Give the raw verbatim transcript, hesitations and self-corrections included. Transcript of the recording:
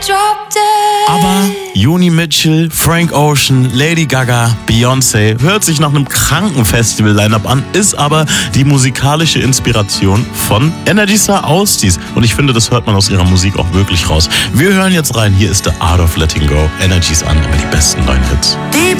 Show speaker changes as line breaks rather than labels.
Aber Joni Mitchell, Frank Ocean, Lady Gaga, Beyoncé hört sich nach einem kranken Festival-Line-Up an, ist aber die musikalische Inspiration von Energy Star Austis. Und ich finde, das hört man aus ihrer Musik auch wirklich raus. Wir hören jetzt rein. Hier ist The Art of Letting Go. Energy's an, aber die besten neuen Hits.
Deep